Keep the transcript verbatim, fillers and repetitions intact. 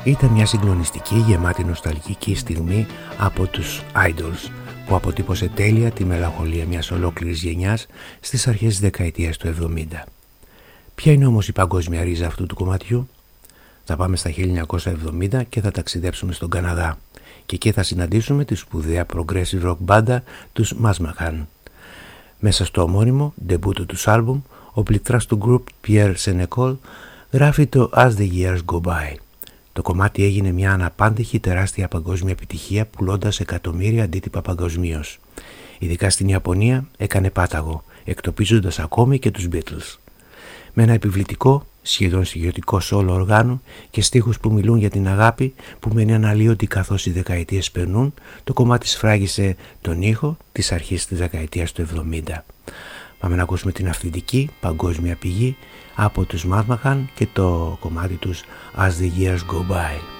Ήταν μια συγκλονιστική, γεμάτη νοσταλγική στιγμή από τους Idols, που αποτύπωσε τέλεια τη μελαγχολία μιας ολόκληρης γενιάς στις αρχές της δεκαετίας του εβδομήντα. Ποια είναι όμως η παγκόσμια ρίζα αυτού του κομματιού? Θα πάμε στα χίλια εννιακόσια εβδομήντα και θα ταξιδέψουμε στον Καναδά και εκεί θα συναντήσουμε τη σπουδαία progressive rock μπάντα τους Mazmahan. Μέσα στο ομώνυμο ντεμπούτο τους άλμπουμ, ο πληκτράς του group Pierre Senecol γράφει το As the Years Go By. Το κομμάτι έγινε μια αναπάντεχη τεράστια παγκόσμια επιτυχία, πουλώντας εκατομμύρια αντίτυπα παγκοσμίως. Ειδικά στην Ιαπωνία έκανε πάταγο, εκτοπίζοντας ακόμη και τους Beatles. Με ένα επιβλητικό, σχεδόν συγκεκριτικό σόλο οργάνου και στίχους που μιλούν για την αγάπη που μένει αναλύωτη καθώς οι δεκαετίες περνούν, το κομμάτι σφράγισε τον ήχο της αρχής της δεκαετίας του εβδομήντα. Πάμε να ακούσουμε την αυθεντική παγκόσμια πηγή από τους Mazmahan και το κομμάτι τους As the Years Go By.